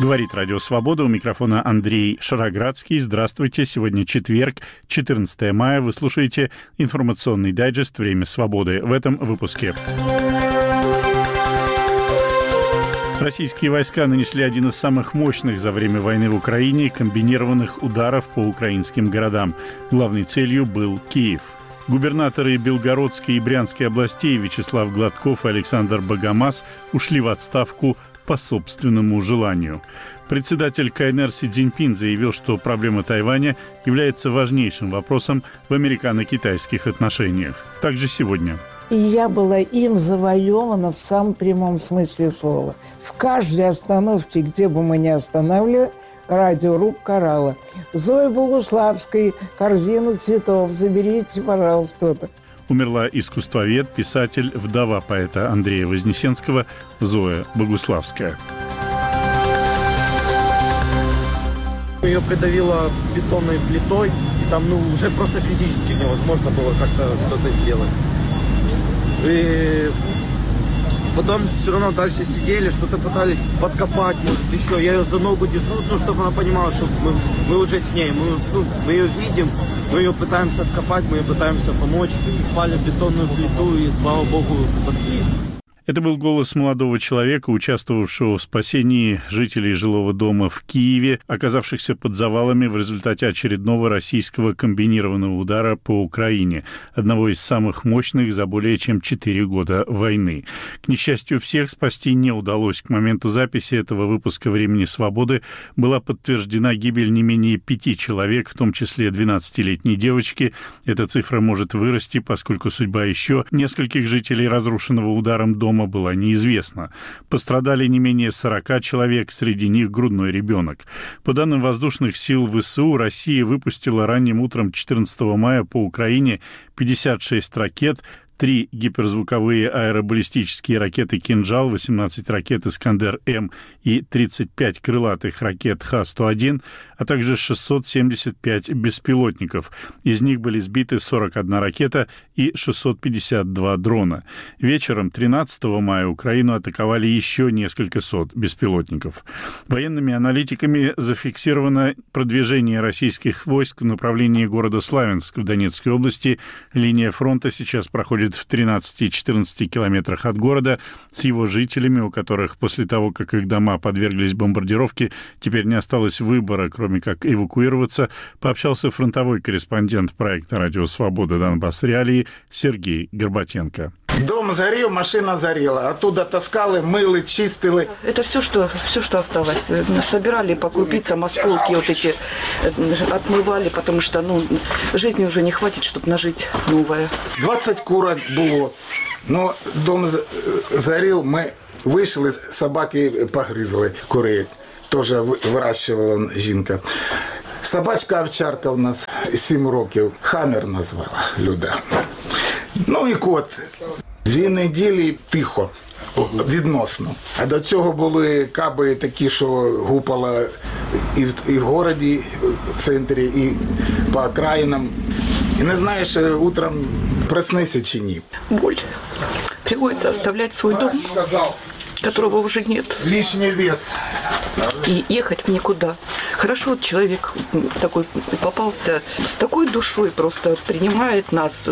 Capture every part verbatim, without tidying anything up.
Говорит Радио Свобода, у микрофона Андрей Шароградский. Здравствуйте. Сегодня четверг, четырнадцатое мая. Вы слушаете информационный дайджест «Время свободы». В этом выпуске. Российские войска нанесли один из самых мощных за время войны в Украине комбинированных ударов по украинским городам. Главной целью был Киев. Губернаторы Белгородской и Брянской областей Вячеслав Гладков и Александр Богомаз ушли в отставку по собственному желанию. Председатель КНР Си Цзиньпин заявил, что проблема Тайваня является важнейшим вопросом в американо-китайских отношениях. Также сегодня. И я была им завоевана в самом прямом смысле слова. В каждой остановке, где бы мы ни останавливали, радиорубка орала: Зоя Богуславской, корзину цветов, заберите, пожалуйста. Умерла искусствовед, писатель, вдова поэта Андрея Вознесенского Зоя Богуславская. Ее придавило бетонной плитой, и там ну, уже просто физически невозможно было как-то что-то сделать. И потом все равно дальше сидели, что-то пытались подкопать, может еще. Я ее за ногу держу, ну, чтобы она понимала, что мы, мы уже с ней, мы, ну, мы ее видим, мы ее пытаемся откопать, мы ее пытаемся помочь. Спали в бетонную плиту и, слава богу, спасли. Это был голос молодого человека, участвовавшего в спасении жителей жилого дома в Киеве, оказавшихся под завалами в результате очередного российского комбинированного удара по Украине, одного из самых мощных за более чем четыре года войны. К несчастью, всех спасти не удалось. К моменту записи этого выпуска «Времени свободы» была подтверждена гибель не менее пяти человек, в том числе двенадцатилетней девочки. Эта цифра может вырасти, поскольку судьба еще нескольких жителей разрушенного ударом дома была неизвестна. Пострадали не менее сорока человек, среди них грудной ребенок. По данным воздушных сил ВСУ, Россия выпустила ранним утром четырнадцатого мая по Украине пятьдесят шесть ракет, три гиперзвуковые аэробаллистические ракеты «Кинжал», восемнадцать ракет «Искандер-М» и тридцать пять крылатых ракет Х сто один, а также шестьсот семьдесят пять беспилотников. Из них были сбиты сорок одна ракета и шестьсот пятьдесят два дрона. Вечером тринадцатого мая Украину атаковали еще несколько сот беспилотников. Военными аналитиками зафиксировано продвижение российских войск в направлении города Славянск в Донецкой области. Линия фронта сейчас проходит в тринадцати-четырнадцати километрах от города, с его жителями, у которых после того, как их дома подверглись бомбардировке, теперь не осталось выбора, кроме как эвакуироваться, пообщался фронтовой корреспондент проекта «Радио Свобода. Донбасс Реалии» Сергей Горбатенко. Дом зарил, машина зарила. Оттуда таскали, мыли, чистили. Это все, что, все, что осталось. Собирали по крупицам, осколки вот эти отмывали, потому что ну, жизни уже не хватит, чтобы нажить новое. двадцать курок было. Но дом зарил, мы вышли, собаки погрызли курей. Тоже выращивала жінка. Собачка овчарка у нас сім років. Хаммер назвала Люда. Ну і кот. Дві неділі тихо, відносно. А до цього були каби такі, що гупала і в, і в городі, і в центрі, і по окраїнам. І не знаєш, утром проснися чи ні. Боль. Приходится оставлять свой дом, которого уже нет. Лишний вес. И ехать в никуда. Хорошо, вот человек такой попался с такой душой, просто принимает нас,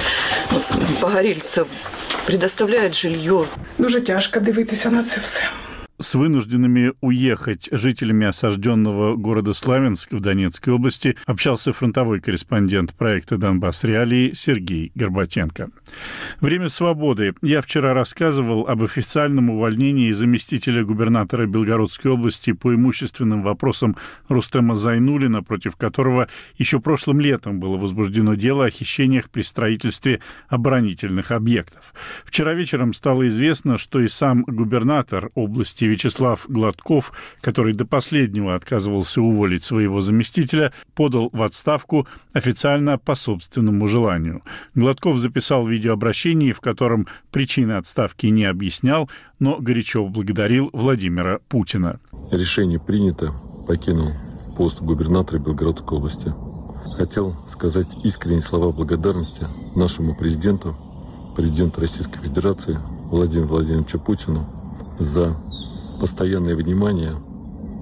погорельцев, предоставляет жилье. Дуже тяжко дивитися на це все. С вынужденными уехать жителями осажденного города Славянск в Донецкой области общался фронтовой корреспондент проекта «Донбасс Реалии» Сергей Горбатенко. «Время свободы». Я вчера рассказывал об официальном увольнении заместителя губернатора Белгородской области по имущественным вопросам Рустема Зайнуллина, против которого еще прошлым летом было возбуждено дело о хищениях при строительстве оборонительных объектов. Вчера вечером стало известно, что и сам губернатор области Вячеслав Гладков, который до последнего отказывался уволить своего заместителя, подал в отставку официально по собственному желанию. Гладков записал видеообращение, в котором причины отставки не объяснял, но горячо благодарил Владимира Путина. Решение принято, покинул пост губернатора Белгородской области. Хотел сказать искренние слова благодарности нашему президенту, президенту Российской Федерации Владимиру Владимировичу Путину за постоянное внимание,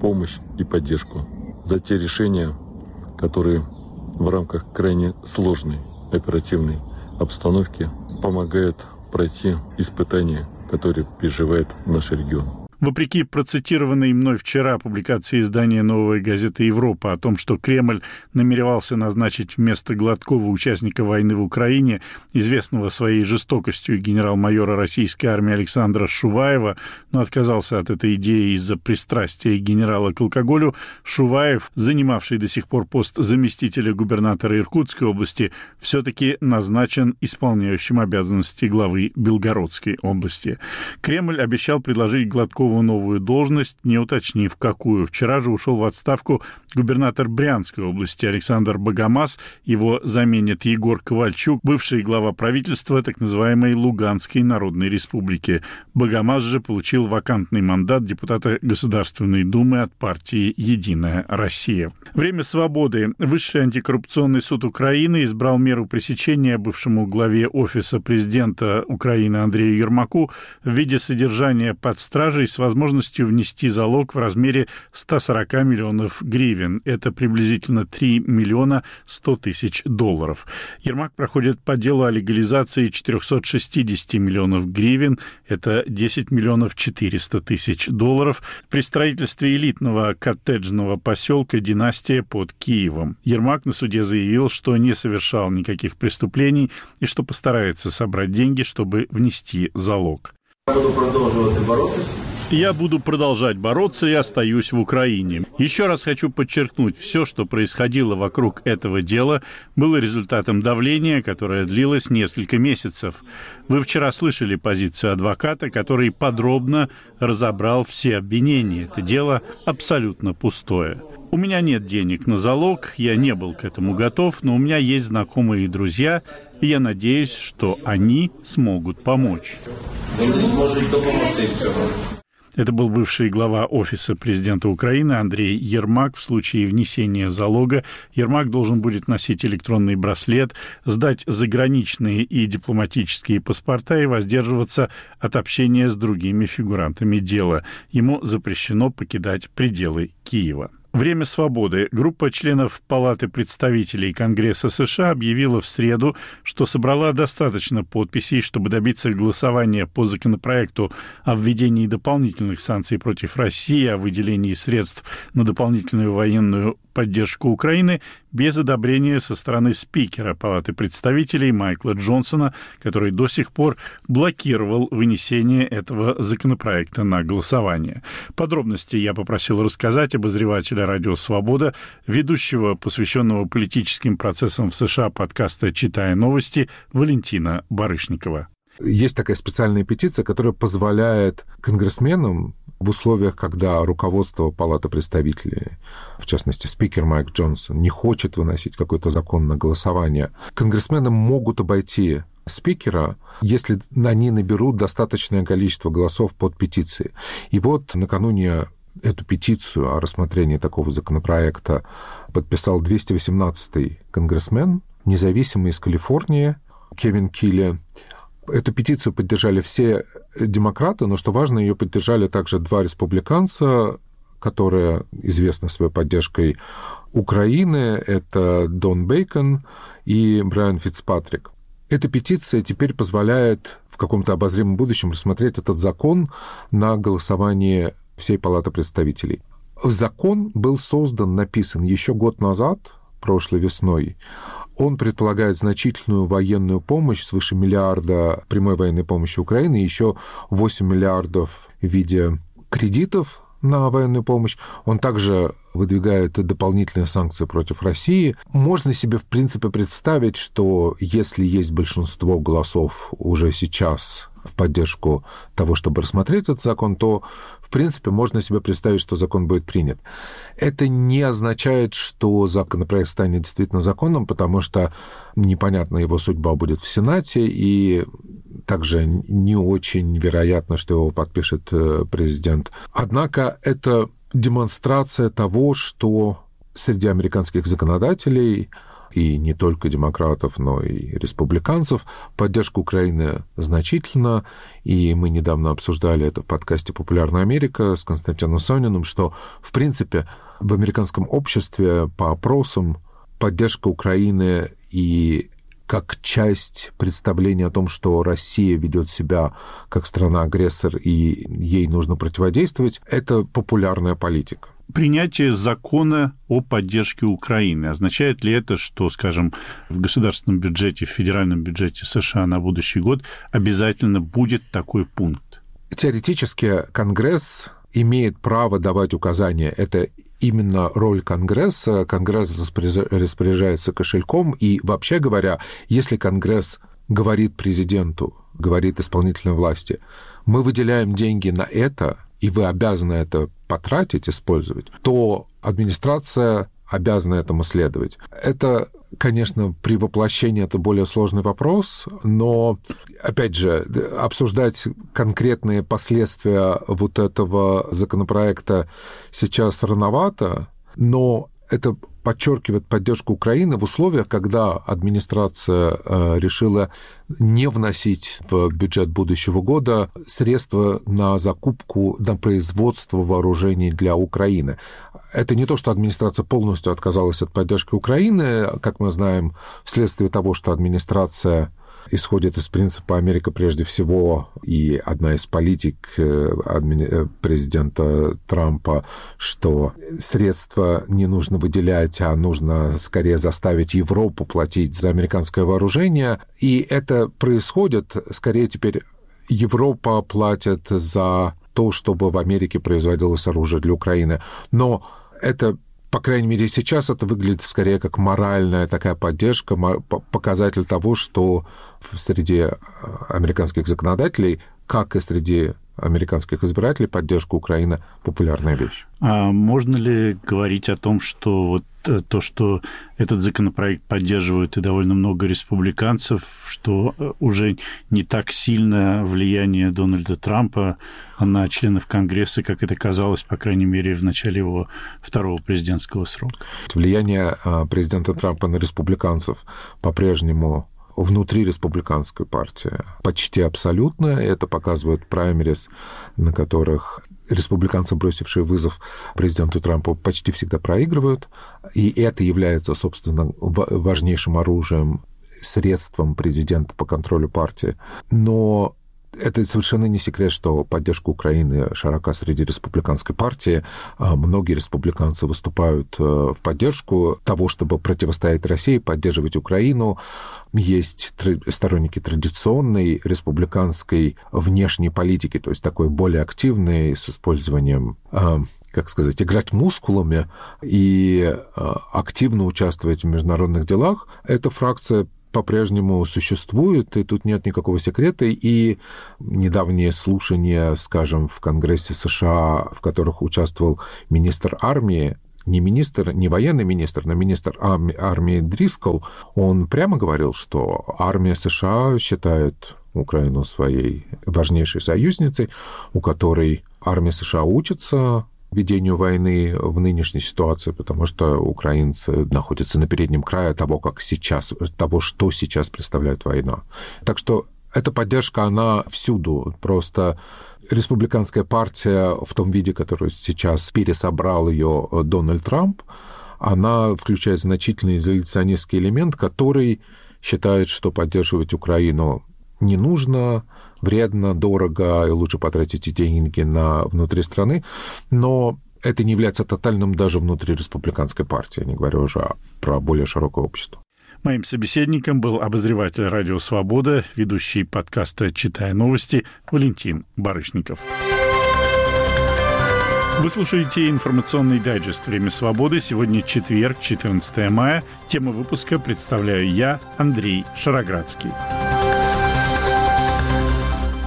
помощь и поддержку, за те решения, которые в рамках крайне сложной оперативной обстановки помогают пройти испытания, которые переживает наш регион. Вопреки процитированной мной вчера публикации издания «Новая газета Европа» о том, что Кремль намеревался назначить вместо Гладкова участника войны в Украине, известного своей жестокостью генерал-майора российской армии Александра Шуваева, но отказался от этой идеи из-за пристрастия генерала к алкоголю, Шуваев, занимавший до сих пор пост заместителя губернатора Иркутской области, все-таки назначен исполняющим обязанности главы Белгородской области. Кремль обещал предложить Гладкову новую должность, не уточнив, какую. Вчера же ушел в отставку губернатор Брянской области Александр Богомаз. Его заменит Егор Ковальчук, бывший глава правительства так называемой Луганской Народной Республики. Богомаз же получил вакантный мандат депутата Государственной Думы от партии «Единая Россия». Время свободы. Высший антикоррупционный суд Украины избрал меру пресечения бывшему главе Офиса президента Украины Андрею Ермаку в виде содержания под стражей с возможностью внести залог в размере сто сорок миллионов гривен. Это приблизительно три миллиона сто тысяч долларов. Ермак проходит по делу о легализации четыреста шестьдесят миллионов гривен. Это десять миллионов четыреста тысяч долларов при строительстве элитного коттеджного поселка «Династия» под Киевом. Ермак на суде заявил, что не совершал никаких преступлений и что постарается собрать деньги, чтобы внести залог. Я буду продолжать бороться. Я буду продолжать бороться и остаюсь в Украине. Еще раз хочу подчеркнуть, все, что происходило вокруг этого дела, было результатом давления, которое длилось несколько месяцев. Вы вчера слышали позицию адвоката, который подробно разобрал все обвинения. Это дело абсолютно пустое. У меня нет денег на залог, я не был к этому готов, но у меня есть знакомые и друзья, и я надеюсь, что они смогут помочь. Вы не сможете помочь и все. Это был бывший глава Офиса президента Украины Андрей Ермак. В случае внесения залога Ермак должен будет носить электронный браслет, сдать заграничные и дипломатические паспорта и воздерживаться от общения с другими фигурантами дела. Ему запрещено покидать пределы Киева. Время свободы. Группа членов Палаты представителей Конгресса США объявила в среду, что собрала достаточно подписей, чтобы добиться голосования по законопроекту о введении дополнительных санкций против России, о выделении средств на дополнительную военную поддержку Украины без одобрения со стороны спикера Палаты представителей Майкла Джонсона, который до сих пор блокировал вынесение этого законопроекта на голосование. Подробности я попросил рассказать обозревателя «Радио Свобода», ведущего, посвященного политическим процессам в США подкаста «Читая новости» Валентина Барышникова. Есть такая специальная петиция, которая позволяет конгрессменам в условиях, когда руководство Палаты представителей, в частности, спикер Майк Джонсон, не хочет выносить какой-то закон на голосование, конгрессмены могут обойти спикера, если они наберут достаточное количество голосов под петицией. И вот накануне эту петицию о рассмотрении такого законопроекта подписал двести восемнадцатый конгрессмен, независимый из Калифорнии, Кевин Килли. Эту петицию поддержали все демократы, но, что важно, ее поддержали также два республиканца, которые известны своей поддержкой Украины. Это Дон Бейкон и Брайан Фицпатрик. Эта петиция теперь позволяет в каком-то обозримом будущем рассмотреть этот закон на голосовании всей Палаты представителей. Закон был создан, написан еще год назад, прошлой весной. Он предполагает значительную военную помощь, свыше миллиарда прямой военной помощи Украине, еще восемь миллиардов в виде кредитов на военную помощь. Он также выдвигает дополнительные санкции против России. Можно себе, в принципе, представить, что если есть большинство голосов уже сейчас в поддержку того, чтобы рассмотреть этот закон, то, в принципе, можно себе представить, что закон будет принят. Это не означает, что законопроект станет действительно законом, потому что непонятна его судьба будет в Сенате, и также не очень вероятно, что его подпишет президент. Однако это демонстрация того, что среди американских законодателей и не только демократов, но и республиканцев. Поддержка Украины значительна, и мы недавно обсуждали это в подкасте «Популярная Америка» с Константином Сониным, что, в принципе, в американском обществе по опросам поддержка Украины и как часть представления о том, что Россия ведет себя как страна-агрессор и ей нужно противодействовать, это популярная политика. Принятие закона о поддержке Украины, означает ли это, что, скажем, в государственном бюджете, в федеральном бюджете США на будущий год обязательно будет такой пункт? Теоретически Конгресс имеет право давать указания. Это именно роль Конгресса. Конгресс распоряжается кошельком, и, вообще говоря, если Конгресс говорит президенту, говорит исполнительной власти, мы выделяем деньги на это, и вы обязаны это потратить, использовать, то администрация обязана этому следовать. Это, конечно, при воплощении это более сложный вопрос, но, опять же, обсуждать конкретные последствия вот этого законопроекта сейчас рановато, но это подчеркивает поддержку Украины в условиях, когда администрация решила не вносить в бюджет будущего года средства на закупку, на производство вооружений для Украины. Это не то, что администрация полностью отказалась от поддержки Украины, как мы знаем, вследствие того, что администрация исходит из принципа «Америка прежде всего», и одна из политик президента Трампа, что средства не нужно выделять, а нужно скорее заставить Европу платить за американское вооружение. И это происходит, скорее теперь Европа платит за то, чтобы в Америке производилось оружие для Украины. Но это, по крайней мере, сейчас это выглядит скорее как моральная такая поддержка, показатель того, что среди американских законодателей, как и среди американских избирателей, поддержка Украины – популярная вещь. А можно ли говорить о том, что вот то, что этот законопроект поддерживают и довольно много республиканцев, что уже не так сильно влияние Дональда Трампа на членов Конгресса, как это казалось, по крайней мере, в начале его второго президентского срока? Влияние президента Трампа на республиканцев по-прежнему внутри республиканской партии почти абсолютно. Это показывают праймерис, на которых республиканцы, бросившие вызов президенту Трампу, почти всегда проигрывают. И это является, собственно, важнейшим оружием, средством президента по контролю партии. Но это совершенно не секрет, что поддержка Украины широка среди республиканской партии. Многие республиканцы выступают в поддержку того, чтобы противостоять России, поддерживать Украину. Есть сторонники традиционной республиканской внешней политики, то есть такой более активной, с использованием, как сказать, играть мускулами и активно участвовать в международных делах. Эта фракция по-прежнему существует, и тут нет никакого секрета. И недавние слушания, скажем, в Конгрессе США, в которых участвовал министр армии, не министр, не военный министр, но министр армии Дрискол, он прямо говорил, что армия США считает Украину своей важнейшей союзницей, у которой армия США учится ведению войны в нынешней ситуации, потому что украинцы находятся на переднем крае того, как сейчас, того, что сейчас представляет война. Так что эта поддержка, она всюду. Просто республиканская партия в том виде, который сейчас пересобрал ее Дональд Трамп, она включает значительный изоляционистский элемент, который считает, что поддерживать Украину не нужно, вредно, дорого, и лучше потратить эти деньги на внутри страны, но это не является тотальным даже внутри республиканской партии, не говоря уже про более широкое общество. Моим собеседником был обозреватель «Радио Свобода», ведущий подкаста «Читая новости» Валентин Барышников. Вы слушаете информационный дайджест «Время свободы». Сегодня четверг, четырнадцатое мая. Тему выпуска представляю я, Андрей Шароградский.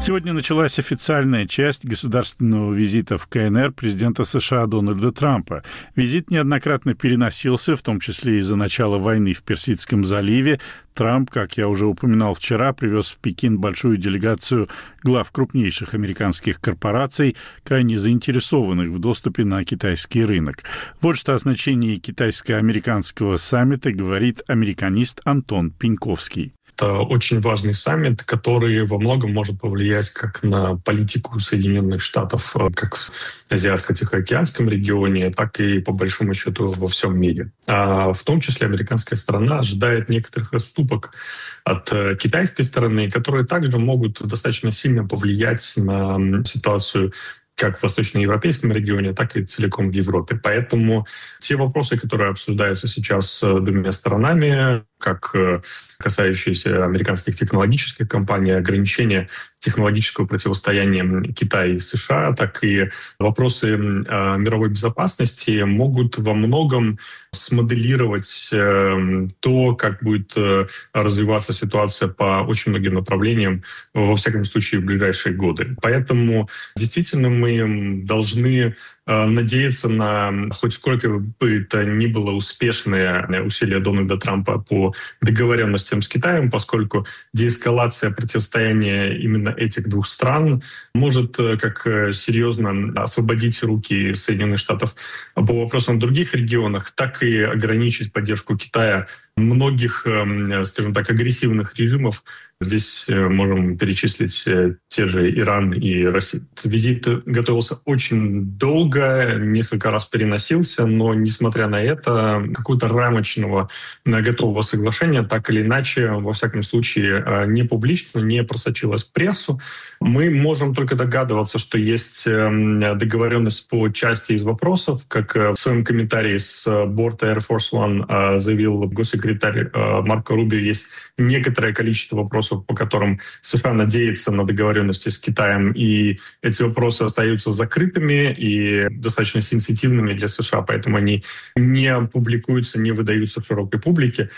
Сегодня началась официальная часть государственного визита в КНР президента США Дональда Трампа. Визит неоднократно переносился, в том числе из-за начала войны в Персидском заливе. Трамп, как я уже упоминал вчера, привез в Пекин большую делегацию глав крупнейших американских корпораций, крайне заинтересованных в доступе на китайский рынок. Вот что о значении китайско-американского саммита говорит американист Антон Пеньковский. Это очень важный саммит, который во многом может повлиять как на политику Соединенных Штатов, как в Азиатско-Тихоокеанском регионе, так и, по большому счету, во всем мире. А в том числе американская сторона ожидает некоторых отступок от китайской стороны, которые также могут достаточно сильно повлиять на ситуацию как в восточноевропейском регионе, так и целиком в Европе. Поэтому те вопросы, которые обсуждаются сейчас двумя сторонами, как касающиеся американских технологических компаний, ограничения технологического противостояния Китая и США, так и вопросы э, мировой безопасности могут во многом смоделировать э, то, как будет э, развиваться ситуация по очень многим направлениям, во всяком случае, в ближайшие годы. Поэтому действительно мы должны надеяться на хоть сколько бы это ни было успешные усилия Дональда Трампа по договоренностям с Китаем, поскольку деэскалация противостояния именно этих двух стран может как серьезно освободить руки Соединенных Штатов по вопросам в других регионах, так и ограничить поддержку Китая многих, скажем так, агрессивных режимов. Здесь можем перечислить те же Иран и Россию. Визит готовился очень долго, несколько раз переносился, но, несмотря на это, какого-то рамочного готового соглашения, так или иначе, во всяком случае, не публично, не просочилось в прессу. Мы можем только догадываться, что есть договоренность по части из вопросов, как в своем комментарии с борта Air Force One заявил госсекретарь Марко Рубио, есть некоторое количество вопросов, по которым США надеется на договоренности с Китаем, и эти вопросы остаются закрытыми и достаточно сенситивными для США, поэтому они не публикуются, не выдаются в широкой публике.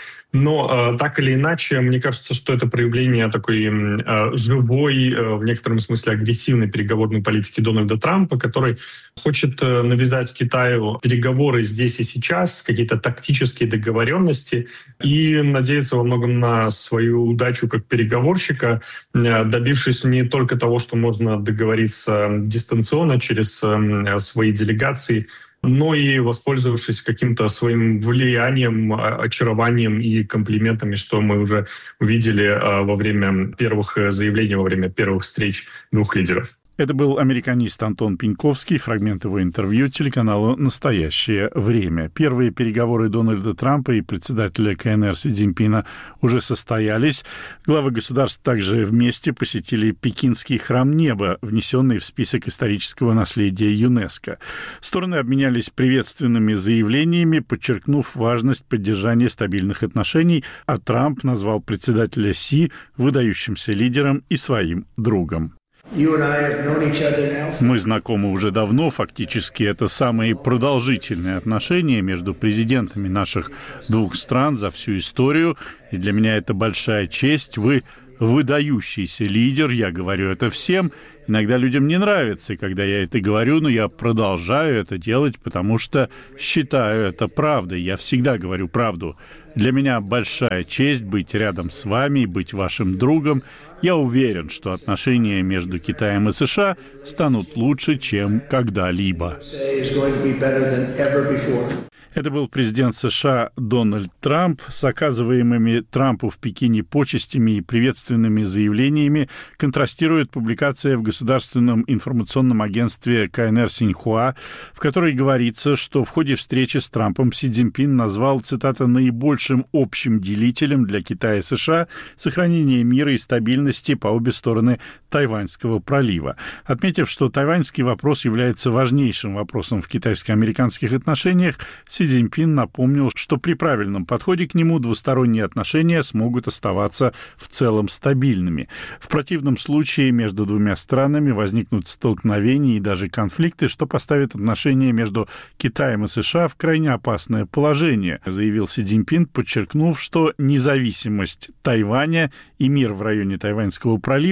Но так или иначе, мне кажется, что это проявление такой живой, в некотором смысле агрессивной переговорной политики Дональда Трампа, который хочет навязать Китаю переговоры здесь и сейчас, какие-то тактические договоренности, и надеется во многом на свою удачу как переговорщика, добившись не только того, что можно договориться дистанционно через свои делегации, но и воспользовавшись каким-то своим влиянием, очарованием и комплиментами, что мы уже увидели во время первых заявлений, во время первых встреч двух лидеров. Это был американист Антон Пеньковский, фрагмент его интервью телеканалу «Настоящее время». Первые переговоры Дональда Трампа и председателя КНР Си Цзиньпина уже состоялись. Главы государств также вместе посетили Пекинский храм неба, внесенный в список исторического наследия ЮНЕСКО. Стороны обменялись приветственными заявлениями, подчеркнув важность поддержания стабильных отношений, а Трамп назвал председателя Си выдающимся лидером и своим другом. Мы знакомы уже давно, фактически это самые продолжительные отношения между президентами наших двух стран за всю историю, и для меня это большая честь. Вы выдающийся лидер, я говорю это всем. Иногда людям не нравится, когда я это говорю, но я продолжаю это делать, потому что считаю это правдой. Я всегда говорю правду. Для меня большая честь быть рядом с вами и быть вашим другом. Я уверен, что отношения между Китаем и США станут лучше, чем когда-либо. Это был президент США Дональд Трамп. С оказываемыми Трампу в Пекине почестями и приветственными заявлениями контрастирует публикация в Государственном информационном агентстве КНР Синьхуа, в которой говорится, что в ходе встречи с Трампом Си Цзиньпин назвал, цитата, «наибольшим общим делителем для Китая и США сохранение мира и стабильности по обе стороны Тайваньского пролива», отметив, что тайваньский вопрос является важнейшим вопросом в китайско-американских отношениях. Си Цзиньпин напомнил, что при правильном подходе к нему двусторонние отношения смогут оставаться в целом стабильными. В противном случае между двумя странами возникнут столкновения и даже конфликты, что поставит отношения между Китаем и США в крайне опасное положение, заявил Си Цзиньпин, подчеркнув, что независимость Тайваня и мир в районе Тайваньского пролива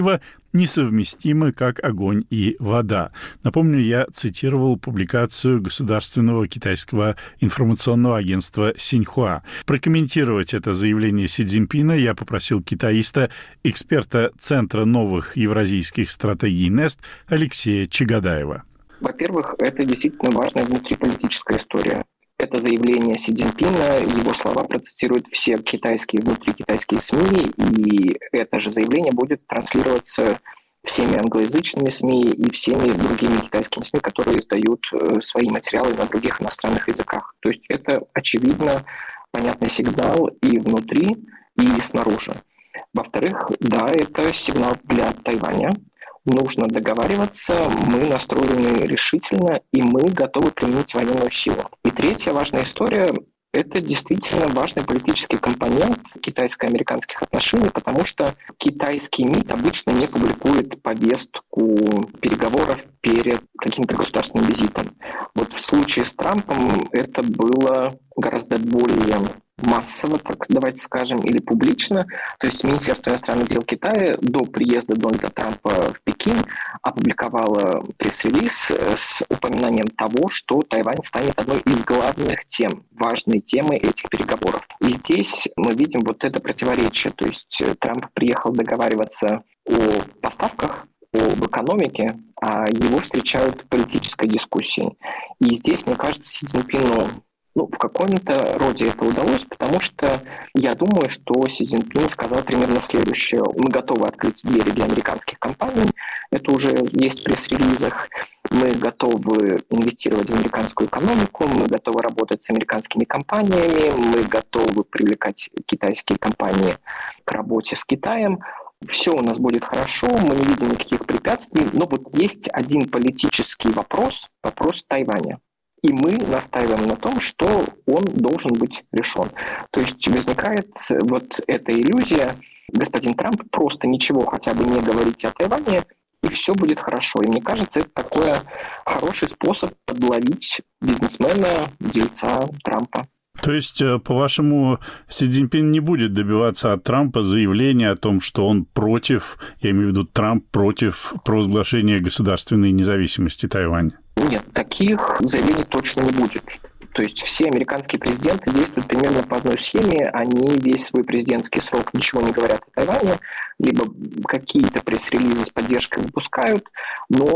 несовместимы, как огонь и вода. Напомню, я цитировал публикацию Государственного китайского информационного агентства Синьхуа. Прокомментировать это заявление Си Цзиньпина я попросил китаиста, эксперта Центра новых евразийских стратегий НЕСТ Алексея Чагадаева. Во-первых, это действительно важная внутриполитическая история. Это заявление Си Цзиньпина, его слова протестируют все китайские, внутрикитайские СМИ, и это же заявление будет транслироваться всеми англоязычными СМИ и всеми другими китайскими СМИ, которые издают свои материалы на других иностранных языках. То есть это, очевидно, понятный сигнал и внутри, и снаружи. Во-вторых, да, это сигнал для Тайваня. Нужно договариваться, мы настроены решительно, и мы готовы применить военную силу. И третья важная история – это действительно важный политический компонент китайско-американских отношений, потому что китайский МИД обычно не публикует повестку переговоров перед каким-то государственным визитом. Вот в случае с Трампом это было гораздо более массово, так давайте скажем, или публично. То есть Министерство иностранных дел Китая до приезда Дональда Трампа в Пекин опубликовало пресс-релиз с упоминанием того, что Тайвань станет одной из главных тем, важной темой этих переговоров. И здесь мы видим вот это противоречие. То есть Трамп приехал договариваться о поставках, об экономике, а его встречают политической дискуссией. И здесь, мне кажется, Си Цзиньпину Ну, в каком-то роде это удалось, потому что я думаю, что Си Цзиньпин сказал примерно следующее. Мы готовы открыть двери для американских компаний, это уже есть в пресс-релизах. Мы готовы инвестировать в американскую экономику, мы готовы работать с американскими компаниями, мы готовы привлекать китайские компании к работе с Китаем. Все у нас будет хорошо, мы не видим никаких препятствий, но вот есть один политический вопрос, вопрос Тайваня. И мы настаиваем на том, что он должен быть решен. То есть возникает вот эта иллюзия, господин Трамп просто ничего хотя бы не говорите о Тайване, и все будет хорошо. И мне кажется, это такой хороший способ подловить бизнесмена, дельца Трампа. То есть, по-вашему, Си Цзиньпин не будет добиваться от Трампа заявления о том, что он против, я имею в виду Трамп против провозглашения государственной независимости Тайваня? Нет, таких заявлений точно не будет. То есть все американские президенты действуют примерно по одной схеме, они весь свой президентский срок ничего не говорят о Тайване, либо какие-то пресс-релизы с поддержкой выпускают, но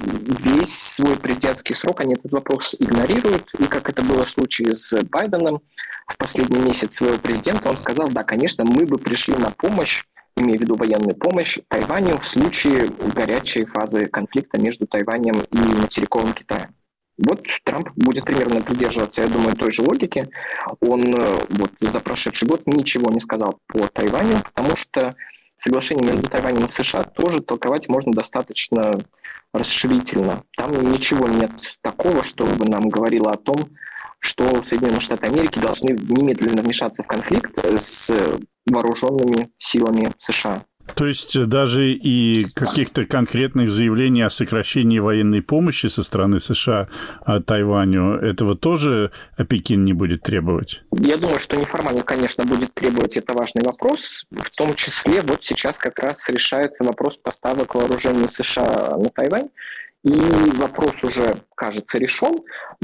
весь свой президентский срок они этот вопрос игнорируют, и как это было в случае с Байденом, в последний месяц своего президента он сказал, да, конечно, мы бы пришли на помощь, имея в виду военную помощь Тайваню в случае горячей фазы конфликта между Тайванем и материковым Китаем. Вот Трамп будет примерно придерживаться, я думаю, той же логики. Он вот за прошедший год ничего не сказал по Тайваню, потому что соглашение между Тайванем и США тоже толковать можно достаточно расширительно. Там ничего нет такого, что бы нам говорило о том, что Соединенные Штаты Америки должны немедленно вмешаться в конфликт с вооруженными силами США. То есть даже и каких-то конкретных заявлений о сокращении военной помощи со стороны США Тайваню, этого тоже Пекин не будет требовать? Я думаю, что неформально, конечно, будет требовать, это важный вопрос. В том числе вот сейчас как раз решается вопрос поставок вооружений США на Тайвань. И вопрос уже, кажется, решен,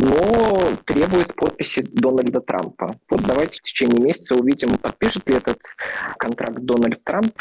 но требует подписи Дональда Трампа. Вот давайте в течение месяца увидим, подпишет ли этот контракт Дональд Трамп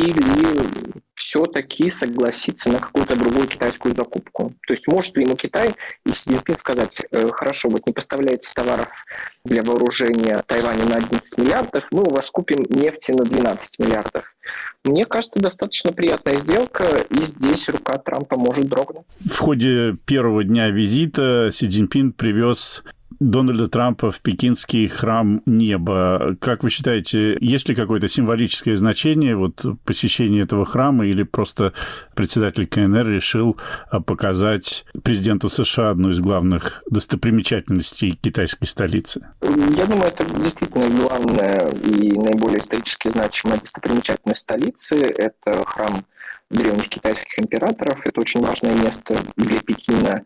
или все-таки согласится на какую-то другую китайскую закупку. То есть может ли ему Китай и Си Цзиньпин сказать, хорошо, вот не поставляете товаров для вооружения Тайваню на одиннадцать миллиардов, мы у вас купим нефти на двенадцать миллиардов. Мне кажется, достаточно приятная сделка, и здесь рука Трампа может дрогнуть. В ходе первого дня визита Си Цзиньпин привез Дональда Трампа в пекинский храм неба. Как вы считаете, есть ли какое-то символическое значение вот посещения этого храма, или просто председатель ка эн эр решил показать президенту США одну из главных достопримечательностей китайской столицы? Я думаю, это действительно главная и наиболее исторически значимая достопримечательность столицы. Это храм древних китайских императоров. Это очень важное место для Пекина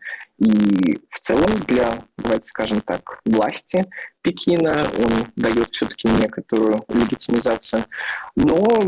и в целом для, давайте скажем так, власти Пекина. Он дает все-таки некоторую легитимизацию. Но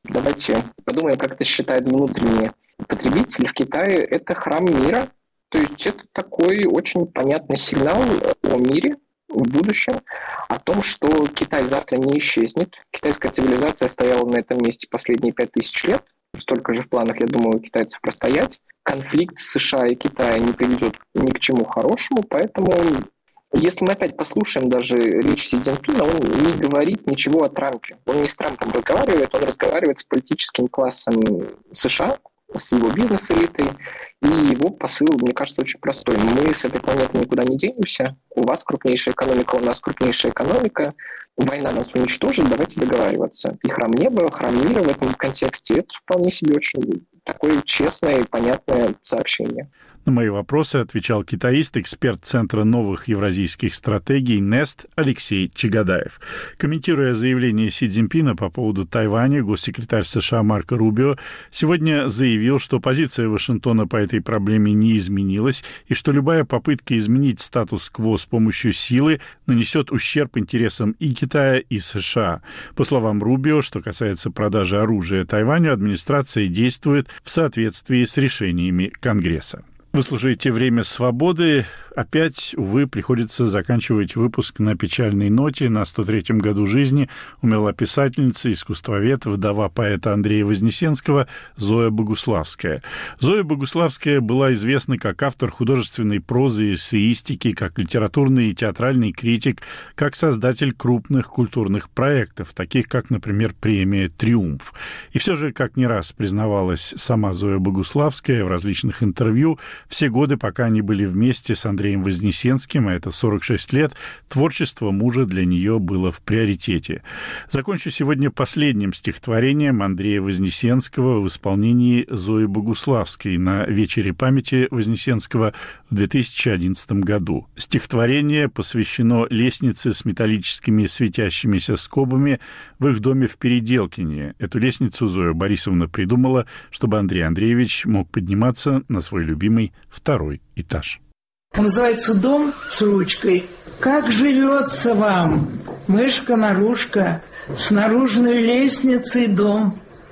Давайте подумаем, как это считает внутренний потребитель. В Китае это храм мира. То есть это такой очень понятный сигнал о мире в будущем, о том, что Китай завтра не исчезнет. Китайская цивилизация стояла на этом месте последние пять тысяч лет. Столько же в планах, я думаю, у китайцев простоять. Конфликт США и Китая не приведет ни к чему хорошему, поэтому если мы опять послушаем даже речь Си Цзиньпина, он не говорит ничего о Трампе. Он не с Трампом разговаривает, он разговаривает с политическим классом США, с его бизнес-элитой, и его посыл, мне кажется, очень простой. Мы с этой планеты никуда не денемся, у вас крупнейшая экономика, у нас крупнейшая экономика, война нас уничтожит, давайте договариваться. И храм неба, храм мира в этом контексте, это вполне себе очень такое честное и понятное сообщение. На мои вопросы отвечал китаист, эксперт Центра новых евразийских стратегий НЕСТ Алексей Чагадаев. Комментируя заявление Си Цзиньпина по поводу Тайваня, госсекретарь США Марко Рубио сегодня заявил, что позиция Вашингтона по этой проблеме не изменилась и что любая попытка изменить статус-кво с помощью силы нанесет ущерб интересам и Китая, и США. По словам Рубио, что касается продажи оружия Тайваню, администрация действует в соответствии с решениями Конгресса. Вы слушаете «Время свободы». Опять, увы, приходится заканчивать выпуск на печальной ноте. На сто третьем году жизни умерла писательница, искусствовед, вдова поэта Андрея Вознесенского Зоя Богуславская. Зоя Богуславская была известна как автор художественной прозы и эссеистики, как литературный и театральный критик, как создатель крупных культурных проектов, таких как, например, премия «Триумф». И все же, как не раз признавалась сама Зоя Богуславская в различных интервью, все годы, пока они были вместе с Андреем Вознесенским, а это сорок шесть лет, творчество мужа для нее было в приоритете. Закончу сегодня последним стихотворением Андрея Вознесенского в исполнении Зои Богуславской на вечере памяти Вознесенского в две тысячи одиннадцатом году. Стихотворение посвящено лестнице с металлическими светящимися скобами в их доме в Переделкине. Эту лестницу Зоя Борисовна придумала, чтобы Андрей Андреевич мог подниматься на свой любимый второй этаж. Называется «Дом с ручкой». Как живется вам, мышка-нарушка, с наружной лестницей дом?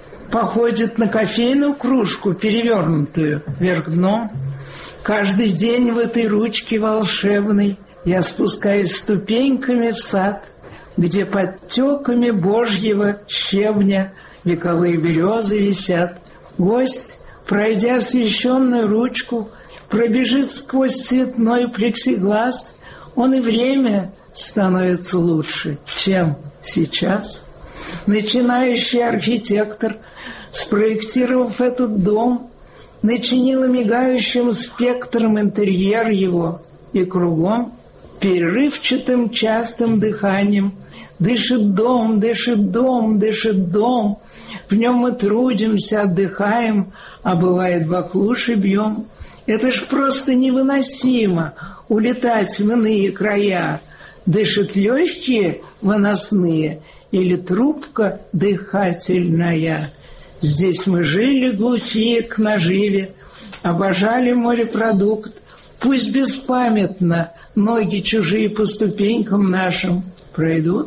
Походит на кофейную кружку, перевернутую вверх дном. Каждый день в этой ручке волшебной я спускаюсь ступеньками в сад, где под тёками божьего щебня вековые березы висят. Гость, пройдя освещенную ручку, пробежит сквозь цветной плексиглаз, он и время становится лучше, чем сейчас. Начинающий архитектор, спроектировав этот дом, начинил мигающим спектром интерьер его, и кругом перерывчатым частым дыханием дышит дом, дышит дом, дышит дом. В нем мы трудимся, отдыхаем, а бывает баклуши бьем. Это ж просто невыносимо улетать в иные края. Дышат легкие выносные или трубка дыхательная. Здесь мы жили глухие к наживе, обожали морепродукт. Пусть беспамятно ноги чужие по ступенькам нашим пройдут.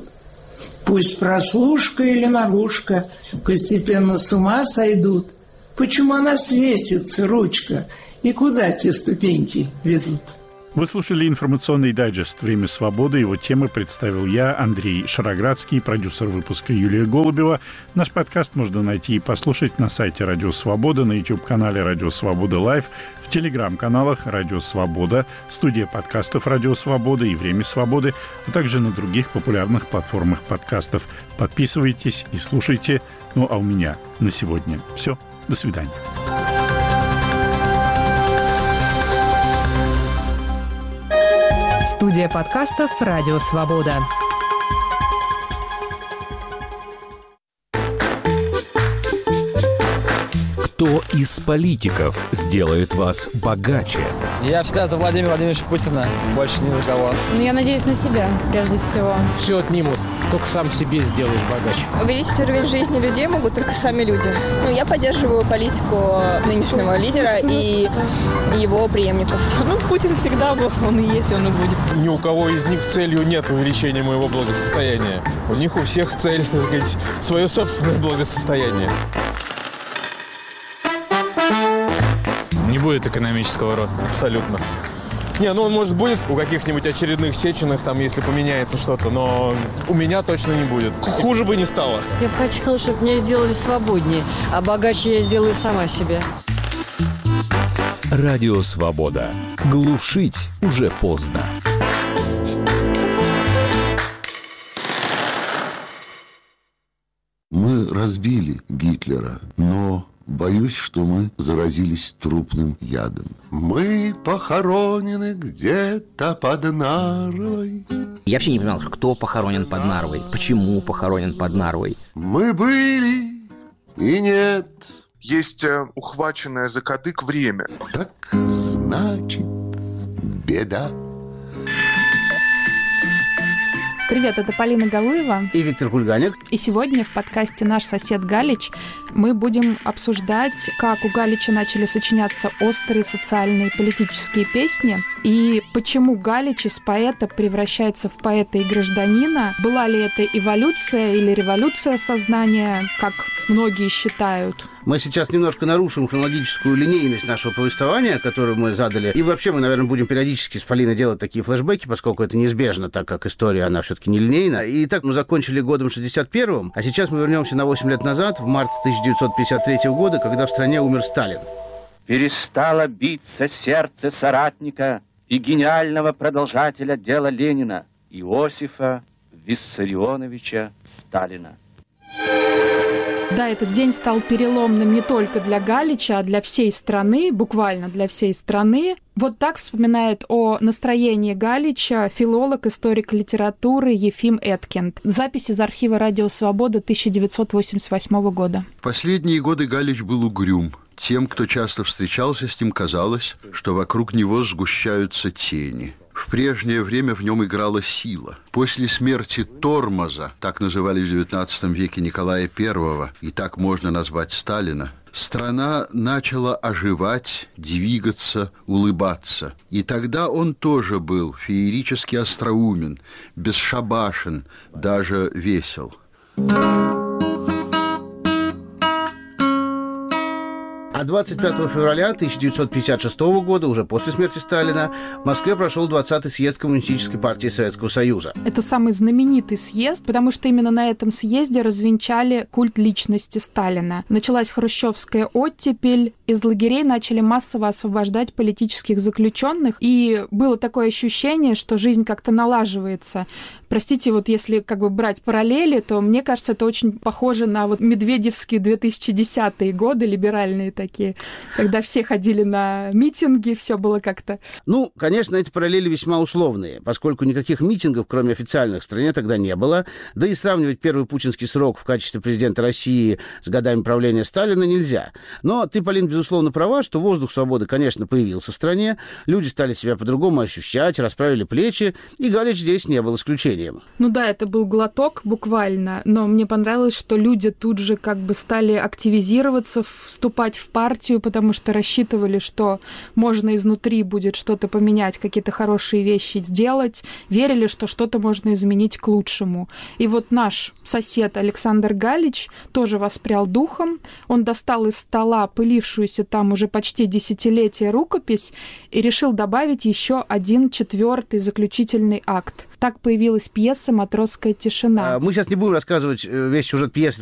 Пусть прослушка или наружка постепенно с ума сойдут. Почему она светится, ручка, и куда те ступеньки ведут? Вы слушали информационный дайджест «Время свободы». Его темы представил я, Андрей Шароградский, продюсер выпуска Юлия Голубева. Наш подкаст можно найти и послушать на сайте «Радио Свобода», на YouTube-канале «Радио Свобода Лайв», в телеграм-каналах «Радио Свобода», студия подкастов «Радио Свобода» и «Время свободы», а также на других популярных платформах подкастов. Подписывайтесь и слушайте. Ну а у меня на сегодня все. До свидания. Студия подкастов «Радио Свобода». Кто из политиков сделает вас богаче? Я всегда за Владимира Владимировича Путина, больше ни за кого. Ну, я надеюсь на себя, прежде всего. Все отнимут, только сам себе сделаешь богаче. Увеличить уровень жизни людей могут только сами люди. Ну, я поддерживаю политику нынешнего лидера и его преемников. Ну, Путин всегда был, он и есть, он и будет. Ни у кого из них целью нет увеличения моего благосостояния. У них у всех цель, так сказать, свое собственное благосостояние. Не будет экономического роста. Абсолютно. Не, ну он, может, будет у каких-нибудь очередных Сеченых, там, если поменяется что-то, но у меня точно не будет. Хуже бы не стало. Я бы хотела, чтобы меня сделали свободнее, а богаче я сделаю сама себе. Радио «Свобода». Глушить уже поздно. Мы разбили Гитлера, но боюсь, что мы заразились трупным ядом. Мы похоронены где-то под Нарвой. Я вообще не понимал, кто похоронен под Нарвой, почему похоронен под Нарвой. Мы были и нет. Есть э, ухваченное за кадык время. Так значит, беда. Привет, это Полина Галуева и Виктор Кульганик. И сегодня в подкасте «Наш сосед Галич» мы будем обсуждать, как у Галича начали сочиняться острые социальные и политические песни, и почему Галич из поэта превращается в поэта и гражданина. Была ли это эволюция или революция сознания, как многие считают? Мы сейчас немножко нарушим хронологическую линейность нашего повествования, которую мы задали. И вообще мы, наверное, будем периодически с Полиной делать такие флешбеки, поскольку это неизбежно, так как история, она все-таки нелинейна. И так мы закончили годом шестьдесят первым, а сейчас мы вернемся на восемь лет назад, в март тысяча девятьсот пятьдесят третьего года, когда в стране умер Сталин. Перестало биться сердце соратника и гениального продолжателя дела Ленина, Иосифа Виссарионовича Сталина. Да, этот день стал переломным не только для Галича, а для всей страны, буквально для всей страны. Вот так вспоминает о настроении Галича филолог, историк литературы Ефим Эткинд. Запись из архива «Радио Свобода» тысяча девятьсот восемьдесят восьмого года. В последние годы Галич был угрюм. Тем, кто часто встречался с ним, казалось, что вокруг него сгущаются тени. В прежнее время в нем играла сила. После смерти Тормоза, так называли в девятнадцатом веке Николая Первого, и так можно назвать Сталина, страна начала оживать, двигаться, улыбаться. И тогда он тоже был феерически остроумен, бесшабашен, даже весел. А двадцать пятого февраля тысяча девятьсот пятьдесят шестого года, уже после смерти Сталина, в Москве прошел двадцатый съезд Коммунистической партии Советского Союза. Это самый знаменитый съезд, потому что именно на этом съезде развенчали культ личности Сталина. Началась хрущевская оттепель, из лагерей начали массово освобождать политических заключенных, и было такое ощущение, что жизнь как-то налаживается. Простите, вот если как бы брать параллели, то мне кажется, это очень похоже на вот медведевские две тысячи десятые годы, либеральные такие, когда все ходили на митинги, все было как-то... Ну, конечно, эти параллели весьма условные, поскольку никаких митингов, кроме официальных, в стране тогда не было, да и сравнивать первый путинский срок в качестве президента России с годами правления Сталина нельзя. Но ты, Полин, безусловно права, что воздух свободы, конечно, появился в стране, люди стали себя по-другому ощущать, расправили плечи, и Галич здесь не был исключением. Ну да, это был глоток буквально, но мне понравилось, что люди тут же как бы стали активизироваться, вступать в партию, потому что рассчитывали, что можно изнутри будет что-то поменять, какие-то хорошие вещи сделать, верили, что что-то можно изменить к лучшему. И вот наш сосед Александр Галич тоже воспрял духом, он достал из стола пылившуюся там уже почти десятилетие рукопись и решил добавить еще один четвертый заключительный акт. Так появилась пьеса «Матросская тишина». Мы сейчас не будем рассказывать весь сюжет пьесы,